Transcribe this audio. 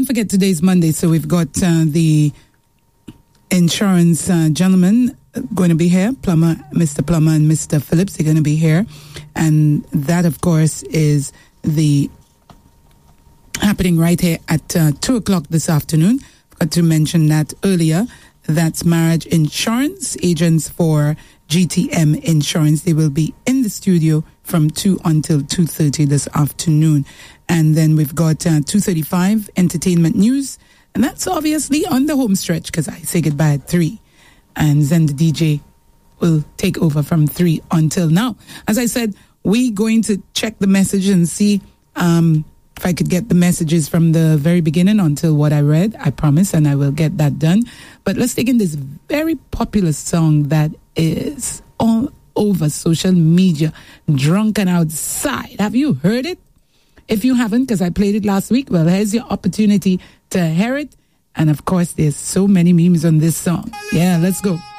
forget today's Monday, so we've got the insurance gentleman going to be here, Mr. Plummer and Mr. Phillips. They're going to be here, and that, of course, is the happening right here at 2:00 this afternoon. Forgot to mention that earlier. That's Marriage Insurance, agents for GTM Insurance. They will be in the studio from 2 until 2:30 this afternoon. And then we've got 2:35 entertainment news. And that's obviously on the home stretch because I say goodbye at 3. And then the DJ will take over from 3 until now. As I said, we're going to check the message and see if I could get the messages from the very beginning until what I read. I promise, and I will get that done. But let's take in this very popular song that is all over social media, Drunken Outside. Have you heard it? If you haven't, because I played it last week, well, here's your opportunity to hear it. And of course, there's so many memes on this song. Yeah, let's go.